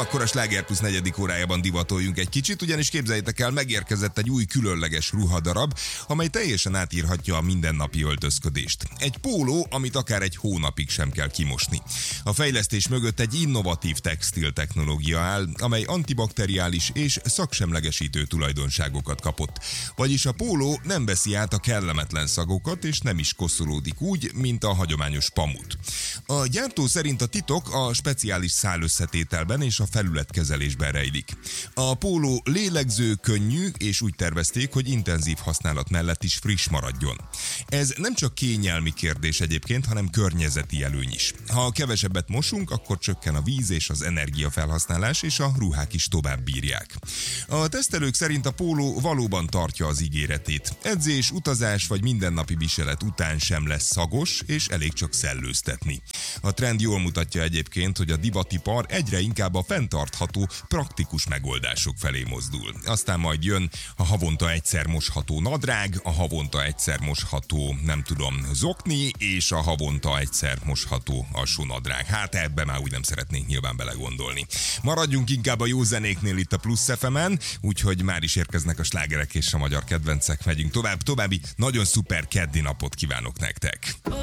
akkor a Sláger Plus 4. órájában divatoljunk egy kicsit, ugyanis képzeljétek el, megérkezett egy új különleges ruhadarab, amely teljesen átírhatja a mindennapi öltözködést. Egy póló, amit akár egy hónapig sem kell kimosni. A fejlesztés mögött egy innovatív textil technológia áll, amely antibakteriális és szaksemlegesítő tulajdonságokat kapott. Vagyis a póló nem veszi át a kellemetlen szagokat, és nem is koszolódik úgy, mint a hagyományos pamut. A gyártó szerint a titok a speciális szálösszetételben és a felületkezelésben rejlik. A póló lélegző, könnyű, és úgy tervezték, hogy intenzív használat mellett is friss maradjon. Ez nem csak kényelmi kérdés egyébként, hanem környezeti előny is. Ha kevesebbet mosunk, akkor csökken a víz és az energiafelhasználás, és a ruhák is tovább bírják. A tesztelők szerint a póló valóban tartja az ígéretét. Edzés, utazás vagy mindennapi viselet után sem lesz szagos, és elég csak szellőztetni. A trend jól mutatja egyébként, hogy a divatipar egyre inkább a fenntartható, praktikus megoldások felé mozdul. Aztán majd jön a havonta egyszer mosható nadrág, a havonta egyszer mosható, zokni, és a havonta egyszer mosható alsónadrág. Hát ebbe már úgy nem szeretnénk nyilván belegondolni. Maradjunk inkább a jó zenéknél itt a Plusz FM-en, úgyhogy már is érkeznek a slágerek és a magyar kedvencek. Megyünk tovább. További nagyon szuper keddi napot kívánok nektek!